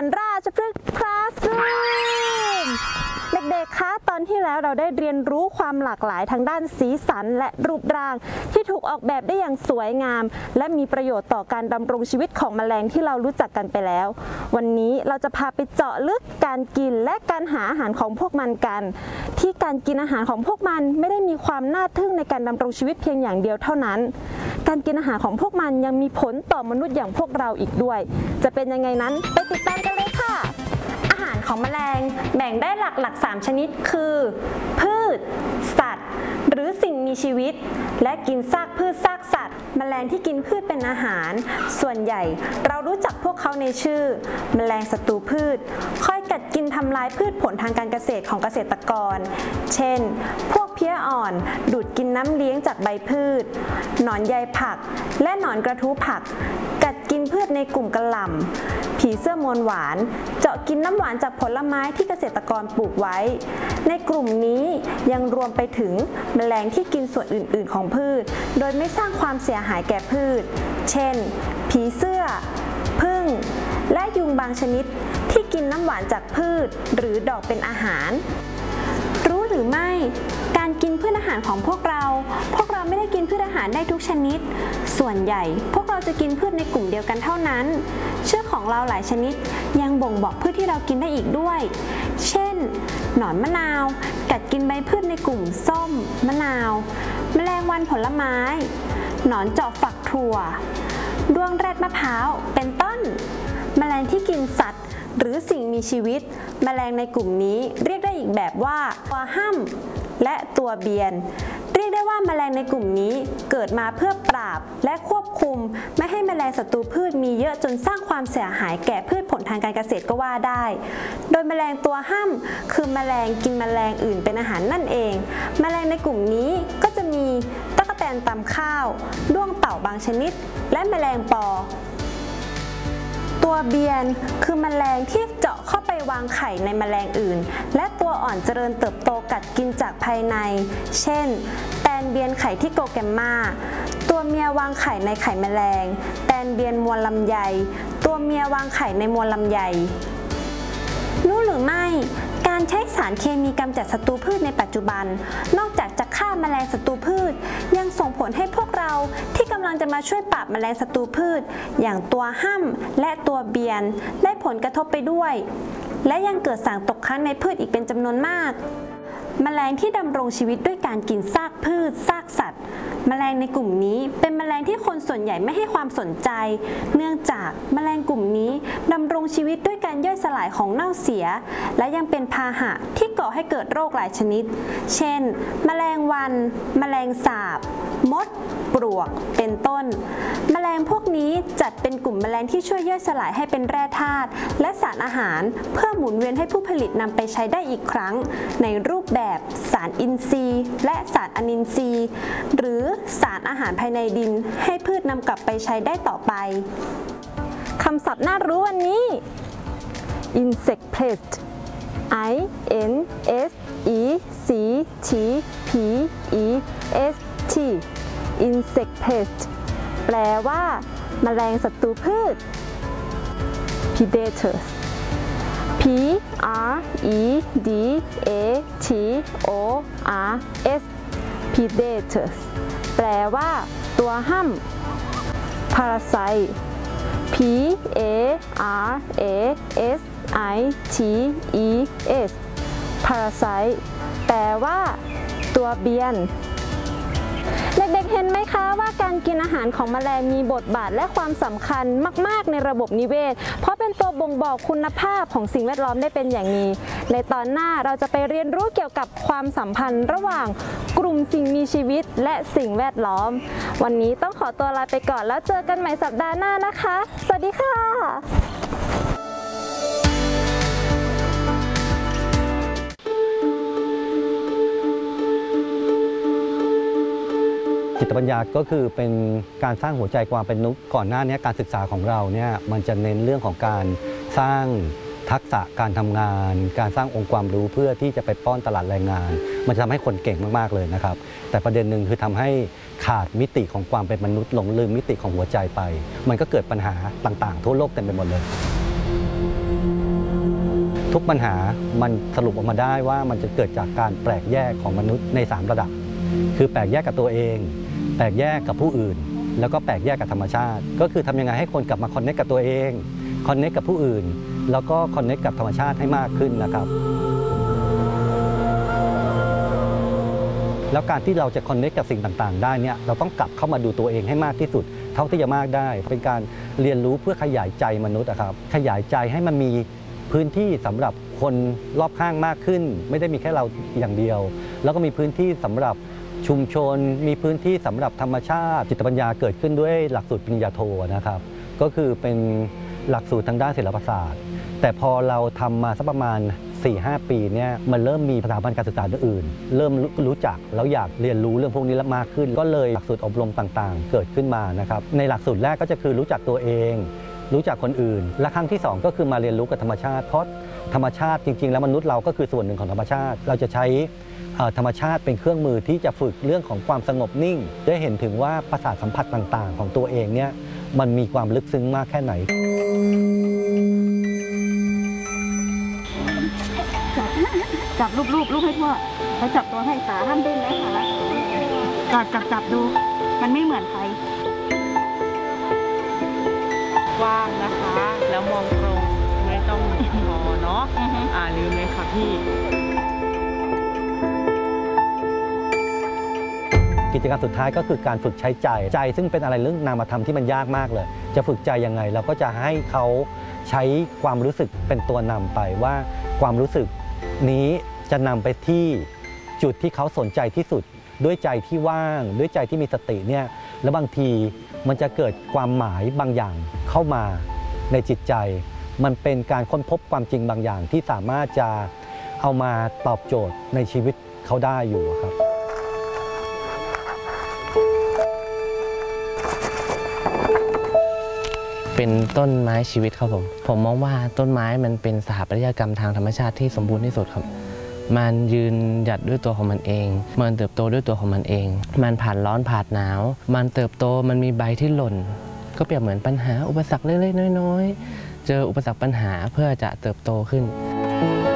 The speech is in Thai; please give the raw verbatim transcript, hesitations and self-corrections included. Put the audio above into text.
ราชพฤกษ์คลาสรูมเด็กๆคะตอนที่แล้วเราได้เรียนรู้ความหลากหลายทางด้านสีสันและรูปร่างที่ถูกออกแบบได้อย่างสวยงามและมีประโยชน์ต่อการดำรงชีวิตของแมลงที่เรารู้จักกันไปแล้ววันนี้เราจะพาไปเจาะลึกการกินและการหาอาหารของพวกมันกันที่การกินอาหารของพวกมันไม่ได้มีความน่าทึ่งในการดำรงชีวิตเพียงอย่างเดียวเท่านั้นการกินอาหารของพวกมันยังมีผลต่อมนุษย์อย่างพวกเราอีกด้วยจะเป็นยังไงนั้นไปติดตามกันเลยค่ะอาหารของแมลงแบ่งได้หลักๆสามชนิดคือพืชสัตว์หรือสิ่งมีชีวิตและกินซากพืชซากสัตว์แมลงที่กินพืชเป็นอาหารส่วนใหญ่เรารู้จักพวกเขาในชื่อแมลงศัตรูพืชคอยกัดกินทำลายพืชผลทางการเกษตรของเกษตรกรเช่นพวกเพี้ยอ่อนดูดกินน้ำเลี้ยงจากใบพืชหนอนใยผักและหนอนกระทู้ผักกัดกินพืชในกลุ่มกะหล่ำผีเสื้อมวลหวานเจาะกินน้ำหวานจากผลไม้ที่เกษตรกรปลูกไว้ในกลุ่มนี้ยังรวมไปถึงแมลงที่กินส่วนอื่นๆของพืชโดยไม่สร้างความเสียหายแก่พืชเช่นผีเสื้อผึ้งและยุงบางชนิดที่กินน้ำหวานจากพืชหรือดอกเป็นอาหารรู้หรือไม่การกินพืชอาหารของพวกเราพวกเราไม่ได้กินพืชอาหารได้ทุกชนิดส่วนใหญ่พวกเราจะกินพืชในกลุ่มเดียวกันเท่านั้นเชือกของเราหลายชนิดยังบ่งบอกพืชที่เรากินได้อีกด้วยเช่นหนอนมะนาวกัดกินใบพืชในกลุ่มส้มมะนาวแมลงวันผลไม้หนอนเจาะฝักถั่วด้วงแรดมะพร้าวเป็นต้นแมลงที่กินสัตว์หรือสิ่งมีชีวิตแมลงในกลุ่มนี้เรียกได้อีกแบบว่าตัวห้ำและตัวเบียนเรียกได้ว่าแมลงในกลุ่มนี้เกิดมาเพื่อปราบและควบคุมไม่ให้แมลงศัตรูพืชมีเยอะจนสร้างความเสียหายแก่พืชผลทางการเกษตรก็ว่าได้โดยแมลงตัวห้ำคือแมลงกินแมลงอื่นเป็นอาหารนั่นเองแมลงในกลุ่มนี้ก็จะมีตั๊กแตนตำข้าวด้วงเต่าบางชนิดและแมลงปอตัวเบียนคือแมลงที่เจาะเข้าไปวางไข่ในแมลงอื่นและตัวอ่อนเจริญเติบโตกัดกินจากภายในเช่นแตนเบียนไข่ที่โกแกมมาตัวเมียวางไข่ในไข่แมลงแตนเบียนมวลลำไยตัวเมียวางไข่ในมวลลำไยรู้หรือไม่การใช้สารเคมีกำจัดศัตรูพืชในปัจจุบันนอกจากจะฆ่าแมลงศัตรูพืชยังส่งผลให้พวกเราที่กำลังจะมาช่วยปราบแมลงศัตรูพืชอย่างตัวห้ำและตัวเบียนได้ผลกระทบไปด้วยและยังเกิดสารตกค้างในพืชอีกเป็นจำนวนมากแมลงที่ดำรงชีวิตด้วยการกินซากพืชซากสัตว์แมลงในกลุ่มนี้เป็นแมลงที่คนส่วนใหญ่ไม่ให้ความสนใจเนื่องจากแมลงกลุ่มนี้ดำรงชีวิตด้วยการย่อยสลายของเน่าเสียและยังเป็นพาหะที่ก่อให้เกิดโรคหลายชนิดเช่นแมลงวันแมลงสาบมดปลวกเป็นต้นแมลงพวกนี้จัดเป็นกลุ่มแมลงที่ช่วยย่อยสลายให้เป็นแร่ธาตุและสารอาหารเพื่อหมุนเวียนให้ผู้ผลิตนำไปใช้ได้อีกครั้งในรูปแบบสารอินทรีย์และสารอนินทรีย์หรือสารอาหารภายในดินให้พืชนำกลับไปใช้ได้ต่อไปคำศัพท์น่ารู้วันนี้ insect pest I N S E C T P E S T insect pest แปลว่าแมลงศัตรูพืช predators P R E D A T O R S predators แปลว่าตัวห้ำ parasite P A R A S I T E S parasite แปลว่าตัวเบียนเด็กๆเห็นไหมคะว่าการกินอาหารของแมลงมีบทบาทและความสำคัญมากๆในระบบนิเวศเพราะเป็นตัวบ่งบอกคุณภาพของสิ่งแวดล้อมได้เป็นอย่างดีในตอนหน้าเราจะไปเรียนรู้เกี่ยวกับความสัมพันธ์ระหว่างกลุ่มสิ่งมีชีวิตและสิ่งแวดล้อมวันนี้ต้องขอตัวลาไปก่อนแล้วเจอกันใหม่สัปดาห์หน้านะคะสวัสดีค่ะจิตปัญญาก็คือเป็นการสร้างหัวใจความเป็นมนุษย์ก่อนหน้านี้การศึกษาของเราเนี่ยมันจะเน้นเรื่องของการสร้างทักษะการทำงานการสร้างองค์ความรู้เพื่อที่จะไปป้อนตลาดแรงงานมันจะทำให้คนเก่งมากๆเลยนะครับแต่ประเด็นหนึ่งคือทำให้ขาดมิติของความเป็นมนุษย์หลงลืมมิติของหัวใจไปมันก็เกิดปัญหาต่างๆทั่วโลกเต็มไปหมดเลยทุกปัญหามันสรุปออกมาได้ว่ามันจะเกิดจากการแปลกแยกของมนุษย์ในสามระดับคือแปลกแยกกับตัวเองแปลกแยกกับผู้อื่นแล้วก็แปลกแยกกับธรรมชาติก็คือทำยังไงให้คนกลับมาคอนเนคกับตัวเองคอนเนคกับผู้อื่นแล้วก็คอนเนคกับธรรมชาติให้มากขึ้นนะครับแล้วการที่เราจะคอนเนคกับสิ่งต่างๆได้เนี่ยเราต้องกลับเข้ามาดูตัวเองให้มากที่สุดเท่าที่จะมากได้เป็นการเรียนรู้เพื่อขยายใจมนุษย์นะครับขยายใจให้มันมีพื้นที่สำหรับคนรอบข้างมากขึ้นไม่ได้มีแค่เราอย่างเดียวแล้วก็มีพื้นที่สำหรับชุมชนมีพื้นที่สำหรับธรรมชาติจิตปัญญาเกิดขึ้นด้วยหลักสูตรปริญญาโทนะครับก็คือเป็นหลักสูตรทางด้านศิลปศาสตร์แต่พอเราทำมาสักประมาณ สี่ห้า ปีเนี่ยมันเริ่มมีสถาบันการศึกษาอื่นเริ่มรู้จักแล้วอยากเรียนรู้เรื่องพวกนี้มากขึ้นก็เลยหลักสูตรอบรมต่างๆเกิดขึ้นมานะครับในหลักสูตรแรกก็จะคือรู้จักตัวเองรู้จักคนอื่นและครั้งที่สองก็คือมาเรียนรู้กับธรรมชาติเพราะธรรมชาติจริงๆแล้วมนุษย์เราก็คือส่วนหนึ่งของธรรมชาติเราจะใช้ธรรมชาติเป็นเครื่องมือที่จะฝึกเรื่องของความสงบนิ่งได้เห็นถึงว่าประสาทสัมผัสต่างๆของตัวเองเนี่ยมันมีความลึกซึ้งมากแค่ไหนจับรูปรูปรูปให้ทั่วเขาจับตัวให้ขาห้ามดิ้นนะคะจับจับจับดูมันไม่เหมือนใครว่างนะคะแล้วมองตรงไม่ต้องพอเนาะอ่าลืมเลยค่ะพี่กิจกรรมสุดท้ายก็คือการฝึกใช้ใจใจซึ่งเป็นอะไรเรื่องนามธรรมที่มันยากมากเลยจะฝึกใจยังไงเราก็จะให้เขาใช้ความรู้สึกเป็นตัวนำไปว่าความรู้สึกนี้จะนำไปที่จุดที่เขาสนใจที่สุดด้วยใจที่ว่างด้วยใจที่มีสติเนี่ยแล้วบางทีมันจะเกิดความหมายบางอย่างเข้ามาในจิตใจมันเป็นการค้นพบความจริงบางอย่างที่สามารถจะเอามาตอบโจทย์ในชีวิตเขาได้อยู่ครับเป็นต้นไม้ชีวิตครับผมผมมองว่าต้นไม้มันเป็นสถาปัตยกรรมทางธรรมชาติที่สมบูรณ์ที่สุดครับมันยืนหยัดด้วยตัวของมันเองมันเติบโตด้วยตัวของมันเองมันผ่านร้อนผ่านหนาวมันเติบโตมันมีใบที่หล่นก็เปรียบเหมือนปัญหาอุปสรรคเล็กๆน้อยๆเจออุปสรรคปัญหาเพื่อจะเติบโตขึ้น